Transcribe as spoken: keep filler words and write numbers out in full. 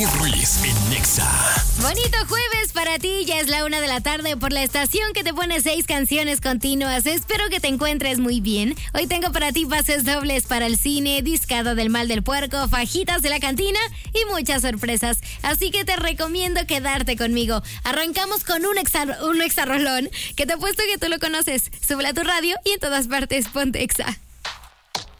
Ruiz en Nexa. Bonito jueves para ti, ya es la una de la tarde por la estación que te pone seis canciones continuas. Espero que te encuentres muy bien. Hoy tengo para ti pases dobles para el cine, discada del mal del puerco, fajitas de la cantina y muchas sorpresas. Así que te recomiendo quedarte conmigo. Arrancamos con un extra, un extra rolón que te apuesto que tú lo conoces. Súbela a tu radio y en todas partes ponte Exa.